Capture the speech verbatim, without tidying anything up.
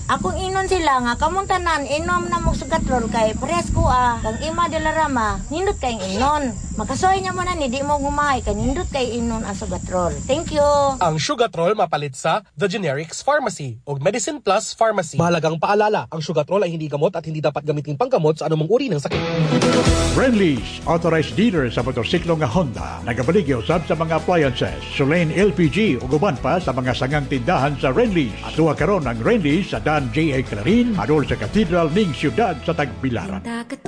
Akong inon sila nga kamong tanan inom na mo sugatrol kay pares ko ah kang ima de la Rama nindot kay inon. Makasoy niya mo na ni di mo gumay kay nindot kay inon ang sugatrol. Thank you. Ang Sugatrol mapalit sa The Generics Pharmacy o Medicine Plus Pharmacy. Mahalagang paalala, ang Sugatrol ay hindi gamot at hindi dapat gamitin panggamot sa anumang uri ng sakit. Friendly's, authorized dealer sa motorsiklo nga Honda, nagabaligyo sab sa mga appliances, Sulain L P G ug uban pa sa mga sangang tindahan sa Friendly's. Atuwa karon ang Friendly's sa Dan J A Clarin, adol sa Cathedral ning siyudad sa Tagbilaran.